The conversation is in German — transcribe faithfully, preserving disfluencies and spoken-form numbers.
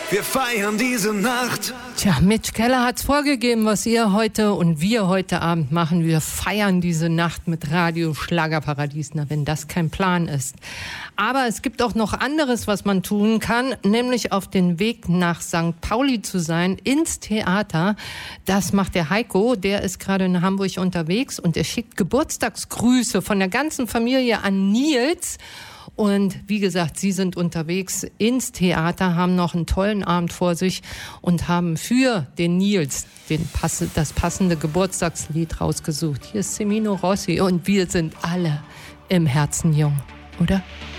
Wir feiern diese Nacht. Tja, Mitch Keller hat's vorgegeben, was ihr heute und wir heute Abend machen. Wir feiern diese Nacht mit Radio Schlagerparadies, na, wenn das kein Plan ist. Aber es gibt auch noch anderes, was man tun kann, nämlich auf den Weg nach Sankt Pauli zu sein, ins Theater. Das macht der Heiko, der ist gerade in Hamburg unterwegs und er schickt Geburtstagsgrüße von der ganzen Familie an Nils. Und wie gesagt, sie sind unterwegs ins Theater, haben noch einen tollen Abend vor sich und haben für den Nils den Pass- das passende Geburtstagslied rausgesucht. Hier ist Semino Rossi und wir sind alle im Herzen jung, oder?